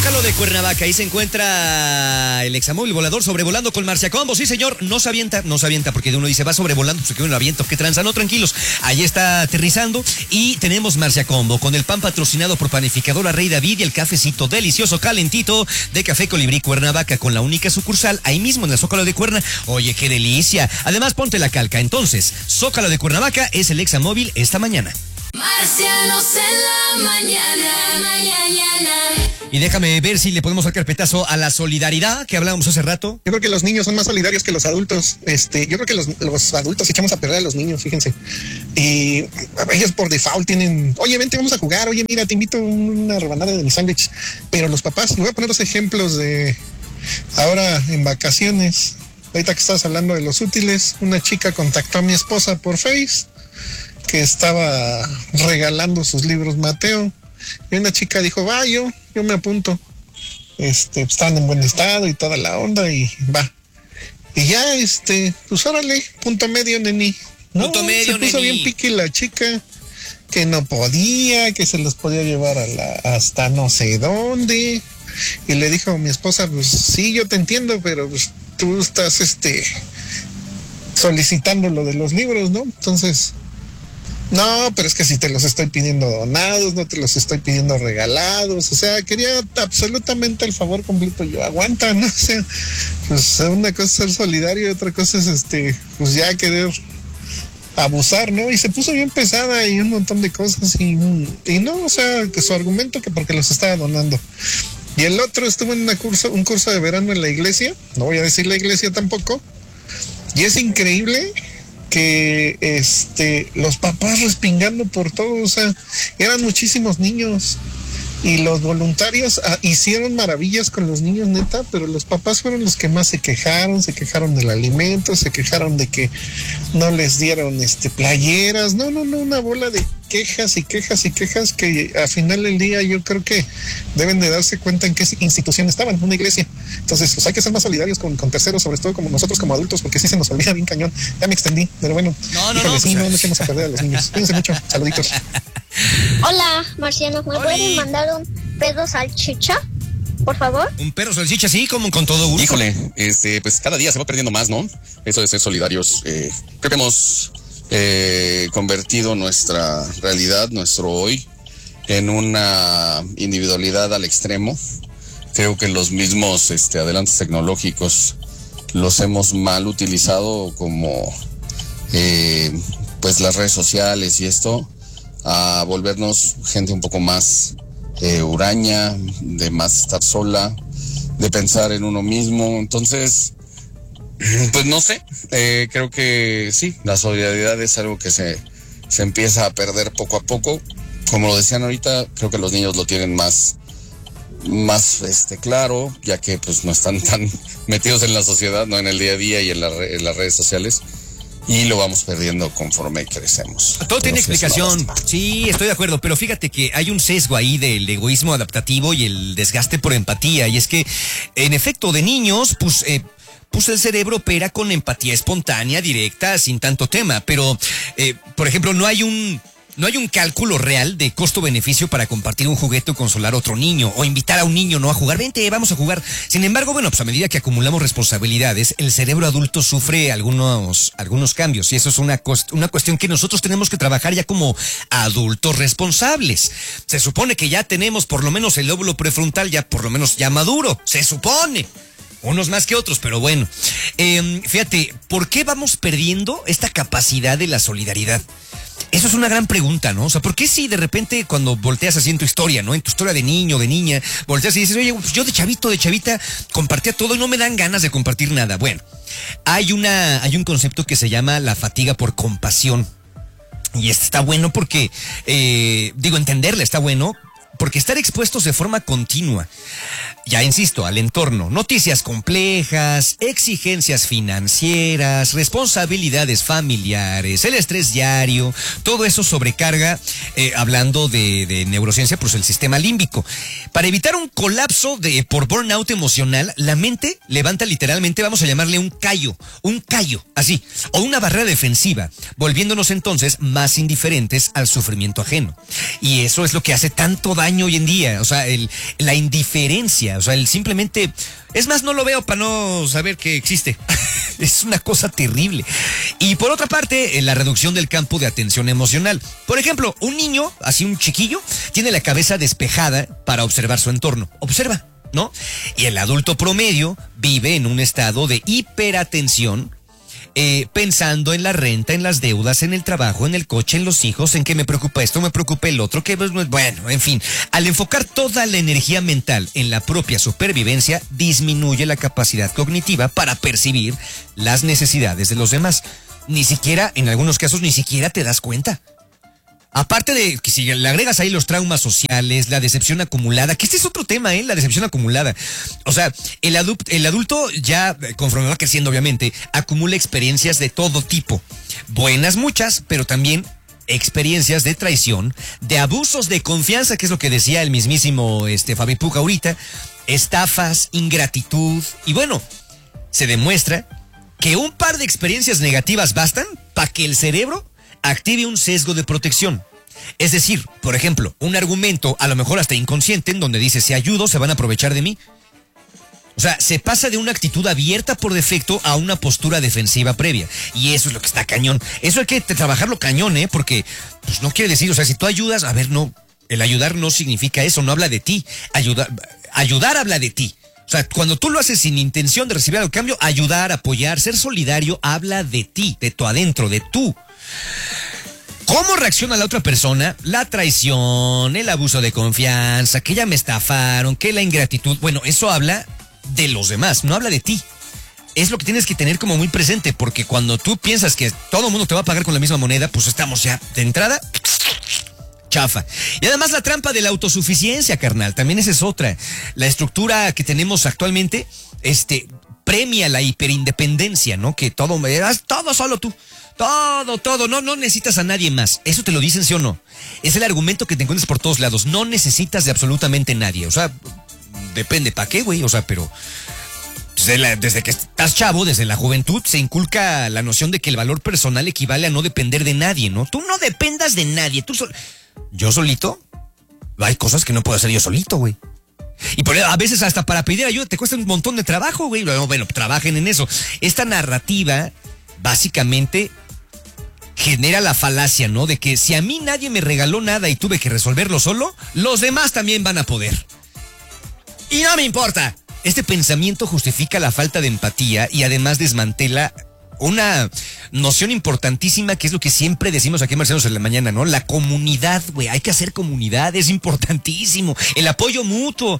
Zócalo de Cuernavaca, ahí se encuentra el examóvil volador sobrevolando con Marcia Combo. Sí, señor, no se avienta, porque uno dice, va sobrevolando, pues que uno lo avienta, que tranza, no, tranquilos. Ahí está aterrizando y tenemos Marcia Combo con el pan patrocinado por Panificadora Rey David y el cafecito delicioso, calentito de Café Colibrí Cuernavaca con la única sucursal ahí mismo en el Zócalo de Cuerna. Oye, qué delicia. Además, ponte la calca. Entonces, Zócalo de Cuernavaca es el examóvil esta mañana. Marcianos en la mañana. Y déjame ver si le podemos dar carpetazo a la solidaridad que hablábamos hace rato. Yo creo que los niños son más solidarios que los adultos. Yo creo que los adultos echamos a perder a los niños, fíjense. Y ellos por default tienen, oye, vente, vamos a jugar, oye, mira, te invito a una rebanada de mi sándwich. Pero los papás, voy a poner los ejemplos de ahora en vacaciones. Ahorita que estabas hablando de los útiles, una chica contactó a mi esposa por Face, que estaba regalando sus libros Mateo. Y una chica dijo, va, yo me apunto. Están en buen estado y toda la onda y va. Y ya, pues órale, punto medio, neni. No, punto medio, se puso neni. bien piqui la chica, que no podía, que se los podía llevar hasta no sé dónde. Y le dijo a mi esposa, pues sí, yo te entiendo, pero pues tú estás, solicitando lo de los libros, ¿no? Entonces... No, pero es que si te los estoy pidiendo donados, no te los estoy pidiendo regalados, o sea, quería absolutamente el favor completo. Yo, aguanta, ¿no? O sea, pues una cosa es ser solidario y otra cosa es, pues ya querer abusar, ¿no? Y se puso bien pesada y un montón de cosas y no, o sea, que su argumento que porque los estaba donando. Y el otro estuvo en un curso de verano en la iglesia, no voy a decir la iglesia tampoco, y es increíble que los papás respingando por todo, o sea, eran muchísimos niños y los voluntarios hicieron maravillas con los niños, neta, pero los papás fueron los que más se quejaron del alimento, se quejaron de que no les dieron playeras, no, una bola de quejas y quejas y quejas que al final del día yo creo que deben de darse cuenta en qué institución estaban, una iglesia. Entonces, pues hay que ser más solidarios con terceros, sobre todo como nosotros como adultos, porque sí se nos olvida bien cañón. Ya me extendí, pero bueno, no echemos a perder a los niños. Cuídense mucho, saluditos. Hola, marcianos, ¿me pueden mandar un pedo salchicha, por favor? Un perro salchicha, sí, como con todo gusto. Híjole, pues cada día se va perdiendo más, ¿no? Eso de ser solidarios. Creo que hemos convertido nuestra realidad, nuestro hoy, en una individualidad al extremo. Creo que los mismos adelantos tecnológicos los hemos mal utilizado, como pues las redes sociales y esto, a volvernos gente un poco más huraña, de más estar sola, de pensar en uno mismo. Entonces, pues no sé, creo que sí, la solidaridad es algo que se empieza a perder poco a poco. Como lo decían ahorita, creo que los niños lo tienen más claro, ya que pues no están tan metidos en la sociedad, no en el día a día y en las redes sociales, y lo vamos perdiendo conforme crecemos. Todo tiene explicación. Sí, estoy de acuerdo, pero fíjate que hay un sesgo ahí del egoísmo adaptativo y el desgaste por empatía, y es que en efecto de niños pues el cerebro opera con empatía espontánea, directa, sin tanto tema, pero por ejemplo no hay un cálculo real de costo-beneficio para compartir un juguete o consolar a otro niño, o invitar a un niño no a jugar, vente, vamos a jugar. Sin embargo, bueno, pues a medida que acumulamos responsabilidades, el cerebro adulto sufre algunos cambios, y eso es una cuestión que nosotros tenemos que trabajar ya como adultos responsables. Se supone que ya tenemos por lo menos el lóbulo prefrontal ya por lo menos ya maduro, se supone. Unos más que otros, pero bueno. Fíjate, ¿por qué vamos perdiendo esta capacidad de la solidaridad? Eso es una gran pregunta, ¿no? O sea, ¿por qué si de repente cuando volteas así en tu historia, ¿no? En tu historia de niño, de niña, volteas y dices, oye, pues yo de chavito, de chavita, compartía todo y no me dan ganas de compartir nada? Bueno, hay un concepto que se llama la fatiga por compasión. Y está bueno porque, entenderla está bueno, porque estar expuestos de forma continua ya insisto, al entorno, noticias complejas, exigencias financieras, responsabilidades familiares, el estrés diario, todo eso sobrecarga, hablando de neurociencia, pues el sistema límbico. Para evitar un colapso por burnout emocional, la mente levanta literalmente, vamos a llamarle un callo, así, o una barrera defensiva, volviéndonos entonces más indiferentes al sufrimiento ajeno. Y eso es lo que hace tanto daño hoy en día, o sea, la indiferencia. O sea, el simplemente... Es más, no lo veo para no saber que existe. Es una cosa terrible. Y por otra parte, la reducción del campo de atención emocional. Por ejemplo, un niño, así un chiquillo, tiene la cabeza despejada para observar su entorno. Observa, ¿no? Y el adulto promedio vive en un estado de hiperatención, pensando en la renta, en las deudas, en el trabajo, en el coche, en los hijos, en que me preocupa esto, me preocupa el otro, que pues, bueno, en fin. Al enfocar toda la energía mental en la propia supervivencia, disminuye la capacidad cognitiva para percibir las necesidades de los demás. Ni siquiera, en algunos casos, ni siquiera te das cuenta. Aparte de que si le agregas ahí los traumas sociales, la decepción acumulada, que este es otro tema, la decepción acumulada. O sea, el adulto ya, conforme va creciendo obviamente, acumula experiencias de todo tipo. Buenas muchas, pero también experiencias de traición, de abusos de confianza, que es lo que decía el mismísimo Fabi Puga ahorita, estafas, ingratitud, y bueno, se demuestra que un par de experiencias negativas bastan para que el cerebro active un sesgo de protección. Es decir, por ejemplo, un argumento, a lo mejor hasta inconsciente, en donde dice, si ayudo, se van a aprovechar de mí. O sea, se pasa de una actitud abierta por defecto a una postura defensiva previa. Y eso es lo que está cañón. Eso hay que trabajarlo cañón, porque pues no quiere decir, o sea, si tú ayudas, a ver, no, el ayudar no significa eso, no habla de ti. Ayudar habla de ti. O sea, cuando tú lo haces sin intención de recibir algo a cambio, ayudar, apoyar, ser solidario, habla de ti, de tu adentro, de tú. ¿Cómo reacciona la otra persona? La traición, el abuso de confianza, que ya me estafaron, que la ingratitud. Bueno, eso habla de los demás, no habla de ti. Es lo que tienes que tener como muy presente, porque cuando tú piensas que todo el mundo te va a pagar con la misma moneda, pues estamos ya de entrada chafa. Y además la trampa de la autosuficiencia, carnal, también esa es otra. La estructura que tenemos actualmente, premia la hiperindependencia, ¿no? Que todo solo tú. Todo, no necesitas a nadie más. ¿Eso te lo dicen, sí o no? Es el argumento que te encuentras por todos lados. No necesitas de absolutamente nadie. O sea, depende para qué, güey. O sea, pero desde que estás chavo, desde la juventud, se inculca la noción de que el valor personal equivale a no depender de nadie, ¿no? Tú no dependas de nadie. ¿Yo solito? Hay cosas que no puedo hacer yo solito, güey. Y a veces hasta para pedir ayuda te cuesta un montón de trabajo, güey. Bueno, trabajen en eso. Esta narrativa, básicamente, genera la falacia, ¿no? De que si a mí nadie me regaló nada y tuve que resolverlo solo, los demás también van a poder. Y no me importa. Este pensamiento justifica la falta de empatía y además desmantela una noción importantísima, que es lo que siempre decimos aquí en Marcianos en la Mañana, ¿no? La comunidad, güey. Hay que hacer comunidad, es importantísimo. El apoyo mutuo.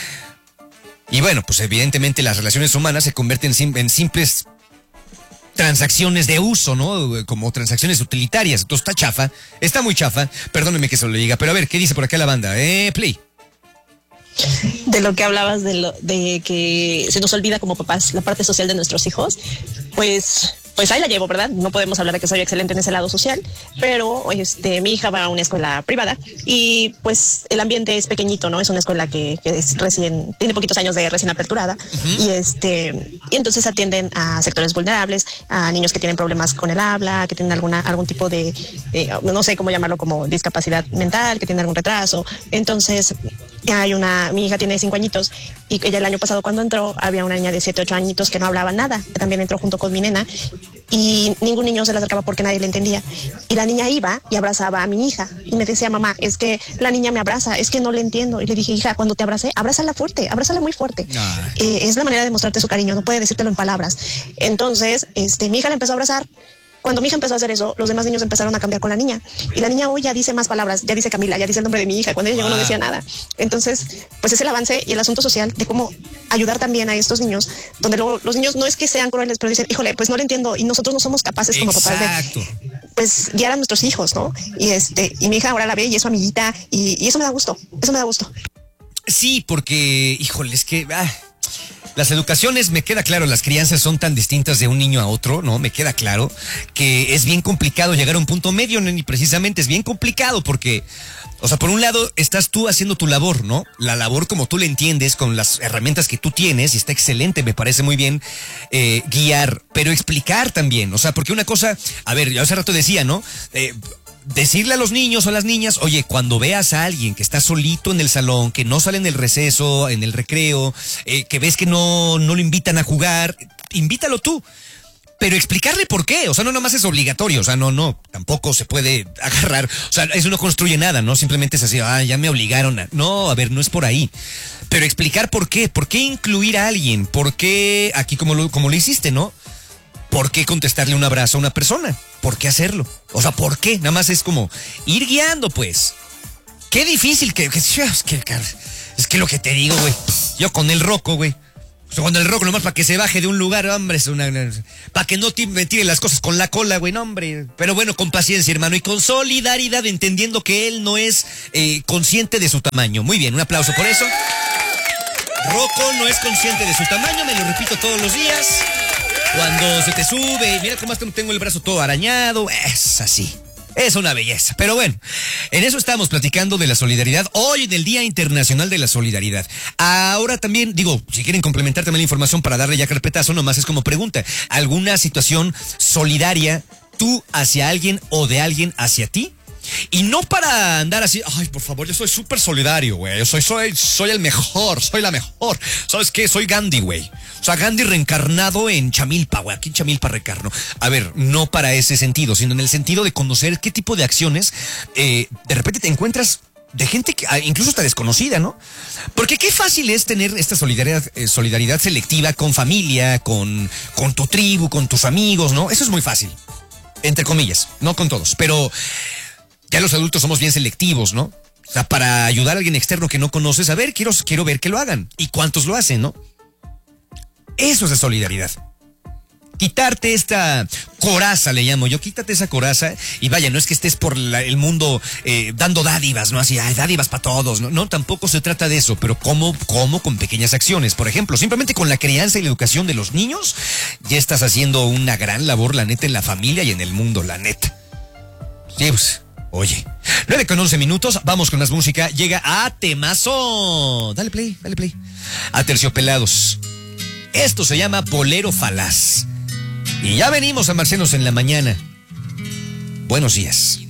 Y bueno, pues evidentemente las relaciones humanas se convierten en simples transacciones de uso, ¿no? Como transacciones utilitarias. Entonces está chafa, está muy chafa. Perdónenme que se lo diga, pero a ver, ¿qué dice por acá la banda? Play. De lo que hablabas de que se nos olvida como papás la parte social de nuestros hijos, pues ahí la llevo, ¿verdad? No podemos hablar de que soy excelente en ese lado social, pero mi hija va a una escuela privada y pues el ambiente es pequeñito, ¿no? Es una escuela que es tiene poquitos años de recién aperturada. Uh-huh. Y entonces atienden a sectores vulnerables, a niños que tienen problemas con el habla, que tienen algún tipo de, no sé cómo llamarlo, como discapacidad mental, que tienen algún retraso. Entonces mi hija tiene 5 añitos y ella el año pasado cuando entró había una niña de 7, 8 añitos que no hablaba nada, que también entró junto con mi nena y ningún niño se le acercaba porque nadie le entendía. Y la niña iba y abrazaba a mi hija y me decía, mamá, es que la niña me abraza, es que no le entiendo. Y le dije, hija, cuando te abrace, abrázala fuerte, abrázala muy fuerte. Es la manera de mostrarte su cariño, no puede decírtelo en palabras. Entonces, mi hija la empezó a abrazar. Cuando mi hija empezó a hacer eso, los demás niños empezaron a cambiar con la niña. Y la niña hoy ya dice más palabras, ya dice Camila, ya dice el nombre de mi hija. Cuando ella llegó no decía nada. Entonces, pues es el avance y el asunto social de cómo ayudar también a estos niños, donde luego los niños no es que sean crueles, pero dicen, híjole, pues no lo entiendo y nosotros no somos capaces como papás de pues guiar a nuestros hijos, ¿no? Y mi hija ahora la ve y es su amiguita y eso me da gusto, Sí, porque, híjole, es que las educaciones, me queda claro, las crianzas son tan distintas de un niño a otro, ¿no? Me queda claro que es bien complicado llegar a un punto medio, y precisamente es bien complicado porque, o sea, por un lado estás tú haciendo tu labor, ¿no? La labor como tú la entiendes, con las herramientas que tú tienes, y está excelente, me parece muy bien guiar, pero explicar también, o sea, porque una cosa, a ver, yo hace rato decía, ¿no? Decirle a los niños o a las niñas, oye, cuando veas a alguien que está solito en el salón, que no sale en el receso, en el recreo, que ves que no lo invitan a jugar, invítalo tú. Pero explicarle por qué, o sea, no nomás es obligatorio, o sea, no, tampoco se puede agarrar, o sea, eso no construye nada, ¿no? Simplemente es así, ya me obligaron a... No, a ver, no es por ahí. Pero explicar por qué incluir a alguien, por qué, aquí como lo hiciste, ¿no? ¿Por qué contestarle un abrazo a una persona? ¿Por qué hacerlo? O sea, ¿por qué? Nada más es como ir guiando, pues. Qué difícil es que lo que te digo, güey. Yo con el Rocco, güey. O sea, cuando el Rocco nomás para que se baje de un lugar, hombre, es para que no me tire las cosas con la cola, güey, no, hombre. Pero bueno, con paciencia, hermano, y con solidaridad, entendiendo que él no es consciente de su tamaño. Muy bien, un aplauso por eso. Rocco no es consciente de su tamaño, me lo repito todos los días. Cuando se te sube, mira cómo tengo el brazo todo arañado, es así. Es una belleza. Pero bueno, en eso estamos platicando de la solidaridad hoy en el Día Internacional de la Solidaridad. Ahora también, digo, si quieren complementar también la información para darle ya carpetazo, nomás es como pregunta. ¿Alguna situación solidaria tú hacia alguien o de alguien hacia ti? Y no para andar así, ay, por favor, yo soy súper solidario, güey. Yo soy el mejor, soy la mejor. ¿Sabes qué? Soy Gandhi, güey. O sea, Gandhi reencarnado en Chamilpa, güey. Aquí en Chamilpa reencarno. A ver, no para ese sentido, sino en el sentido de conocer qué tipo de acciones de repente te encuentras de gente que incluso está desconocida, ¿no? Porque qué fácil es tener esta solidaridad selectiva con familia, con tu tribu, con tus amigos, ¿no? Eso es muy fácil. Entre comillas, no con todos, pero... Ya los adultos somos bien selectivos, ¿no? O sea, para ayudar a alguien externo que no conoces, a ver, quiero ver que lo hagan. ¿Y cuántos lo hacen, no? Eso es de solidaridad. Quitarte esta coraza, le llamo yo, quítate esa coraza y vaya, no es que estés por el mundo dando dádivas, ¿no? Así, dádivas para todos, ¿no? No, tampoco se trata de eso, pero ¿cómo con pequeñas acciones? Por ejemplo, simplemente con la crianza y la educación de los niños, ya estás haciendo una gran labor, la neta, en la familia y en el mundo, la neta. Sí, pues... Oye, 9:11, vamos con más música. Llega a temazo. Dale play. A Terciopelados. Esto se llama Bolero Falaz. Y ya venimos a Marcianos en la mañana. Buenos días.